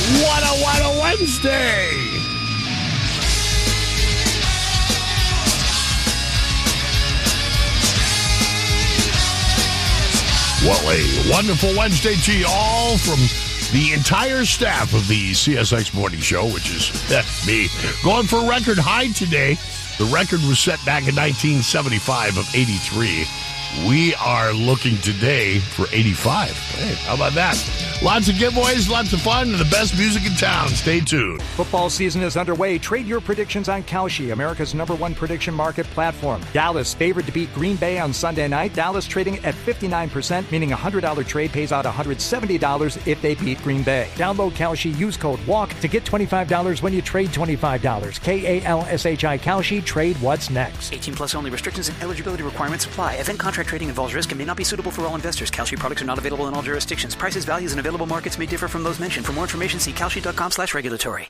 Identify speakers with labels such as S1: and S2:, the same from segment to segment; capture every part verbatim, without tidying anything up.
S1: What a, what a Wednesday! What a wonderful Wednesday to you all from the entire staff of the C S X Morning Show, which is eh, me, going for a record high today. The record was set back in nineteen seventy-five of eighty-three. We are looking today for eighty-five. Hey, how about that? Lots of giveaways, lots of fun, and the best music in town. Stay tuned.
S2: Football season is underway. Trade your predictions on Kalshi, America's number one prediction market platform. Dallas favored to beat Green Bay on Sunday night. Dallas trading at fifty-nine percent, meaning a one hundred dollars trade pays out one hundred seventy dollars if they beat Green Bay. Download Kalshi, use code WALK to get twenty-five dollars when you trade twenty-five dollars. K A L S H I Kalshi, trade what's next.
S3: eighteen plus only. Restrictions and eligibility requirements apply. Event contract trading involves risk and may not be suitable for all investors. Kalshi products are not available in all jurisdictions. Prices, values, and available markets may differ from those mentioned. For more information, see kalshi.com slash regulatory.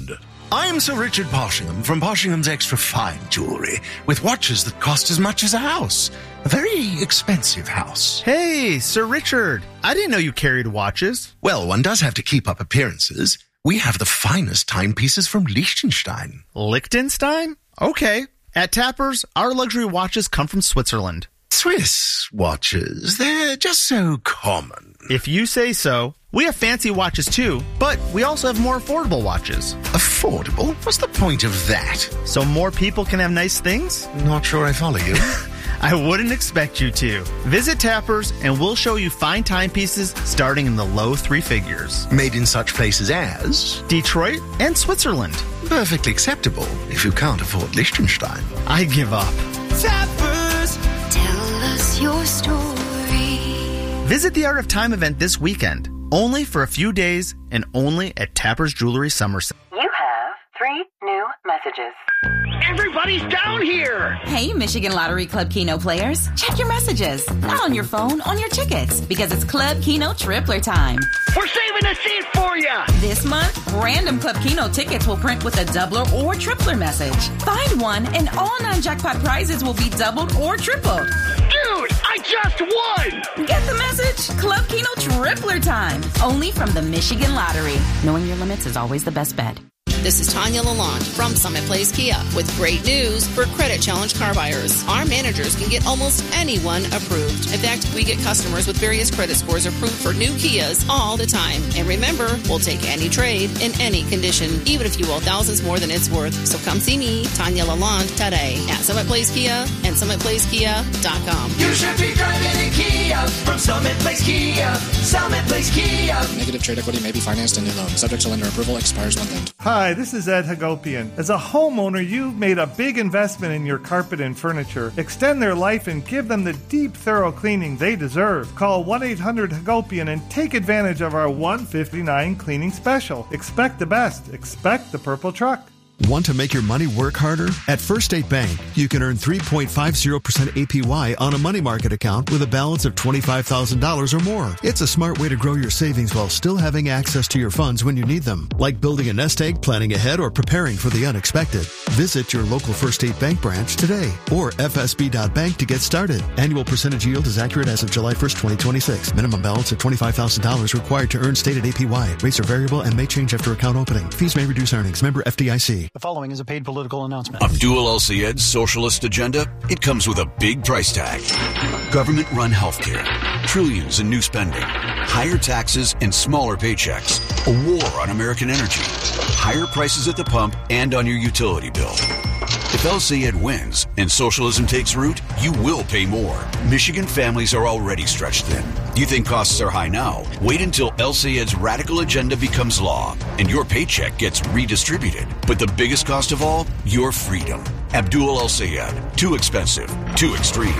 S4: I'm Sir Richard Poshingham from Poshingham's Extra Fine Jewelry, with watches that cost as much as a house. A very expensive house.
S5: Hey, Sir Richard. I didn't know you carried watches.
S4: Well, one does have to keep up appearances. We have the finest timepieces from Liechtenstein.
S5: Liechtenstein? Okay. At Tapper's, our luxury watches come from Switzerland.
S4: Swiss watches, they're just so common.
S5: If you say so. We have fancy watches too, but we also have more affordable watches.
S4: Affordable? What's the point of that?
S5: So more people can have nice things?
S4: Not sure I follow you.
S5: I wouldn't expect you to. Visit Tapper's and we'll show you fine timepieces starting in the low three figures.
S4: Made in such places as
S5: Detroit and Switzerland.
S4: Perfectly acceptable if you can't afford Liechtenstein.
S5: I give up.
S6: Tappers, tell us your story.
S5: Visit the Art of Time event this weekend. Only for a few days and only at Tapper's Jewelry Somerset.
S7: You have three new messages.
S1: Everybody's down here!
S8: Hey, Michigan Lottery Club Keno players. Check your messages. Not on your phone, on your tickets. Because it's Club Keno Tripler time.
S1: We're saving a seat for you!
S8: This month, random Club Keno tickets will print with a doubler or tripler message. Find one and all non-jackpot prizes will be doubled or tripled.
S1: Dude, I just won!
S8: Get the message? Club Keno Tripler time. Only from the Michigan Lottery. Knowing your limits is always the best bet.
S9: This is Tanya Lalonde from Summit Place Kia with great news for credit challenge car buyers. Our managers can get almost anyone approved. In fact, we get customers with various credit scores approved for new Kias all the time. And remember, we'll take any trade in any condition, even if you owe thousands more than it's worth. So come see me, Tanya Lalonde, today at Summit Place Kia and summit place kia dot com.
S6: You should be driving a Kia from Summit Place Kia. Summit Place Kia.
S10: Negative trade equity may be financed in new loan. Subject to lender approval. Expires one third.
S11: Hi, this is Ed Hagopian. As a homeowner, you've made a big investment in your carpet and furniture. Extend their life and give them the deep, thorough cleaning they deserve. Call one eight hundred Hagopian and take advantage of our one fifty-nine cleaning special. Expect the best. Expect the purple truck.
S12: Want to make your money work harder? At First State Bank, you can earn three point five zero percent A P Y on a money market account with a balance of twenty-five thousand dollars or more. It's a smart way to grow your savings while still having access to your funds when you need them, like building a nest egg, planning ahead, or preparing for the unexpected. Visit your local First State Bank branch today or f s b dot bank to get started. Annual percentage yield is accurate as of July first, twenty twenty-six. Minimum balance of twenty-five thousand dollars required to earn stated A P Y. Rates are variable and may change after account opening. Fees may reduce earnings. Member F D I C.
S13: The following is a paid political announcement.
S14: Abdul El-Sayed's socialist agenda, it comes with a big price tag. Government-run healthcare, trillions in new spending, higher taxes and smaller paychecks, a war on American energy, higher prices at the pump and on your utility bill. If El-Sayed wins and socialism takes root, you will pay more. Michigan families are already stretched thin. You think costs are high now? Wait until El-Sayed's radical agenda becomes law and your paycheck gets redistributed. But the biggest cost of all, your freedom. Abdul El-Sayed. Too expensive. Too extreme.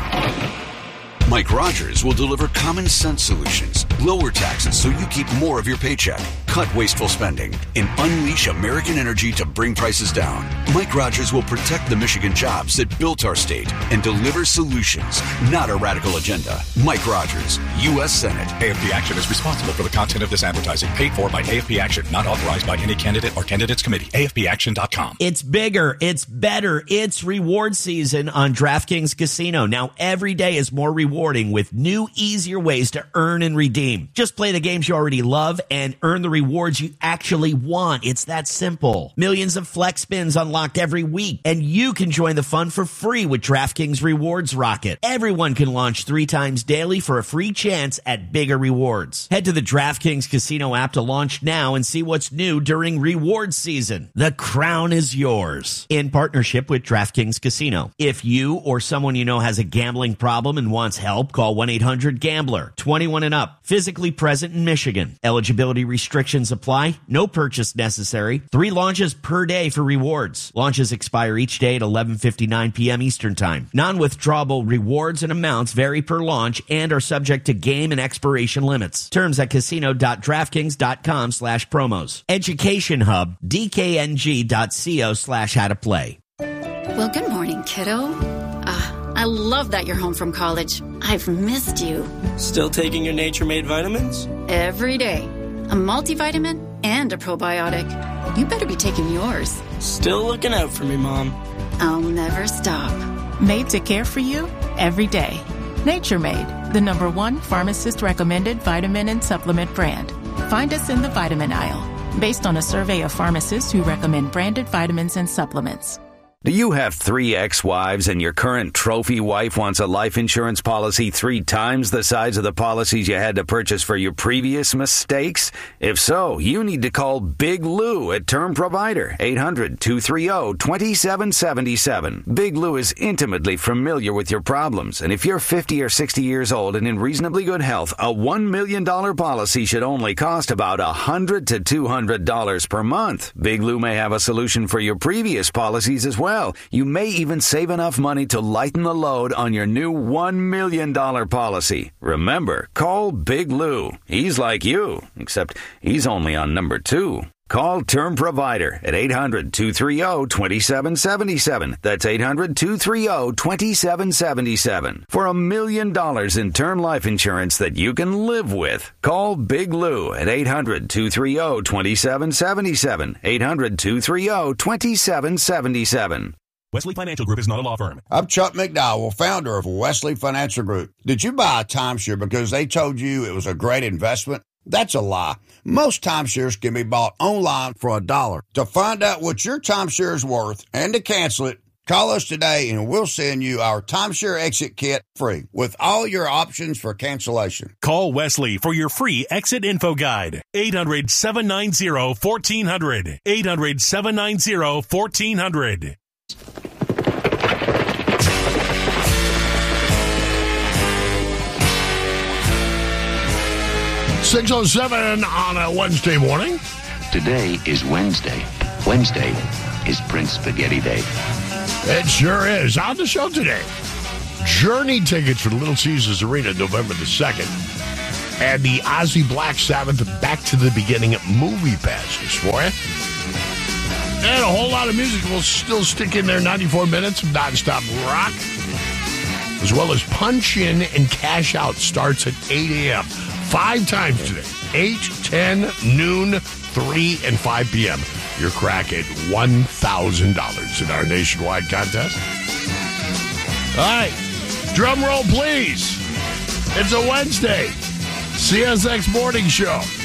S14: Mike Rogers will deliver common sense solutions, lower taxes so you keep more of your paycheck, cut wasteful spending, and unleash American energy to bring prices down. Mike Rogers will protect the Michigan jobs that built our state and deliver solutions, not a radical agenda. Mike Rogers, U S Senate.
S15: A F P Action is responsible for the content of this advertising, paid for by A F P Action, not authorized by any candidate or candidates committee. A F P action dot com.
S16: It's bigger, it's better, it's reward season on DraftKings Casino. Now every day is more rewarding with new, easier ways to earn and redeem. Just play the games you already love and earn the rewards rewards you actually want. It's that simple. Millions of flex spins unlocked every week, and you can join the fun for free with DraftKings Rewards Rocket. Everyone can launch three times daily for a free chance at bigger rewards. Head to the DraftKings Casino app to launch now and see what's new during rewards season. The crown is yours. In partnership with DraftKings Casino. If you or someone you know has a gambling problem and wants help, call one eight hundred gambler. twenty-one and up. Physically present in Michigan. Eligibility restrictions apply. No purchase necessary. Three launches per day for rewards. Launches expire each day at eleven fifty-nine p.m. Eastern Time. Non-withdrawable rewards and amounts vary per launch and are subject to game and expiration limits. Terms at casino.draftkings.com slash promos. Education Hub, dkng.co slash how to play.
S17: Well, good morning, kiddo. Uh, I love that you're home from college. I've missed you.
S18: Still taking your Nature Made vitamins?
S17: Every day. A multivitamin and a probiotic. You better be taking yours.
S18: Still looking out for me, Mom.
S17: I'll never stop.
S19: Made to care for you every day. Nature Made, the number one pharmacist-recommended vitamin and supplement brand. Find us in the vitamin aisle, based on a survey of pharmacists who recommend branded vitamins and supplements.
S20: Do you have three ex-wives and your current trophy wife wants a life insurance policy three times the size of the policies you had to purchase for your previous mistakes? If so, you need to call Big Lou at Term Provider, eight hundred, two three zero, two seven seven seven. Big Lou is intimately familiar with your problems, and if you're fifty or sixty years old and in reasonably good health, a one million dollars policy should only cost about one hundred to two hundred dollars per month. Big Lou may have a solution for your previous policies as well. Well, you may even save enough money to lighten the load on your new one million dollars policy. Remember, call Big Lou. He's like you, except he's only on number two. Call Term Provider at eight hundred, two three zero, two seven seven seven. That's eight hundred, two three zero, two seven seven seven. For a million dollars in term life insurance that you can live with. Call Big Lou at eight hundred, two three zero, two seven seven seven. eight hundred, two three zero, two seven seven seven.
S21: Wesley Financial Group is not a law firm.
S22: I'm Chuck McDowell, founder of Wesley Financial Group. Did you buy a timeshare because they told you it was a great investment? That's a lie. Most timeshares can be bought online for a dollar. To find out what your timeshare is worth and to cancel it, call us today and we'll send you our timeshare exit kit free with all your options for cancellation.
S21: Call Wesley for your free exit info guide. eight hundred, seven nine zero, one four zero zero. eight hundred, seven nine zero, one four zero zero.
S1: six oh seven on a Wednesday morning.
S23: Today is Wednesday. Wednesday is Prince Spaghetti Day.
S1: It sure is. On the show today, Journey tickets for the Little Caesars Arena November the second. And the Ozzy Black Sabbath Back to the Beginning movie passes for you. And a whole lot of music will still stick in there. ninety-four minutes of nonstop rock. As well as Punch In and Cash Out starts at eight a.m. Five times today. eight, ten, noon, three, and five p.m. Your crack at one thousand dollars in our nationwide contest. All right. Drum roll, please. It's a Wednesday. C S X Morning Show.